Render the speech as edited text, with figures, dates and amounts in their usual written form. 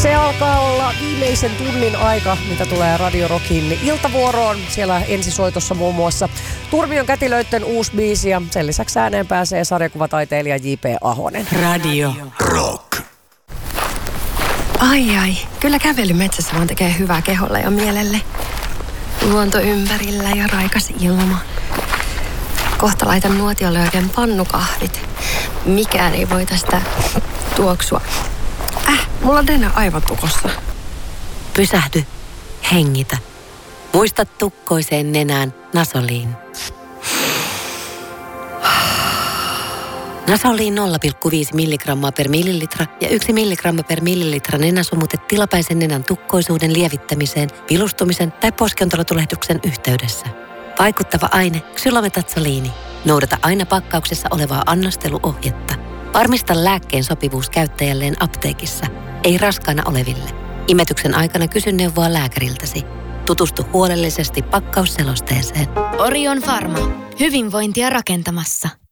Se alkaa olla viimeisen tunnin aika, mitä tulee Radio Rockin iltavuoroon. Siellä ensisoitossa muun muassa Turmion Kätilöitten uusi biisi ja sen lisäksi ääneen pääsee sarjakuvataiteilija J.P. Ahonen. Radio Rock. Ai, kyllä kävely metsässä vaan tekee hyvää keholle ja mielelle. Luonto ympärillä ja raikas ilma. Kohta laitan nuotiolle oikein pannukahvit. Mikään ei voi tästä tuoksua. Mulla on nenä aivan tukossa. Pysähdy. Hengitä. Muista tukkoiseen nenään Nasoliin. Nasoliin 0,5 milligrammaa per millilitra ja 1 milligramma per millilitra nenäsumutet tilapäisen nenän tukkoisuuden lievittämiseen, vilustumisen tai poskiontelotulehduksen yhteydessä. Vaikuttava aine xylometatsoliini. Noudata aina pakkauksessa olevaa annosteluohjetta. Varmista lääkkeen sopivuus käyttäjälleen apteekissa, ei raskaana oleville. Imetyksen aikana kysy neuvoa lääkäriltäsi. Tutustu huolellisesti pakkausselosteeseen. Orion Pharma. Hyvinvointia rakentamassa.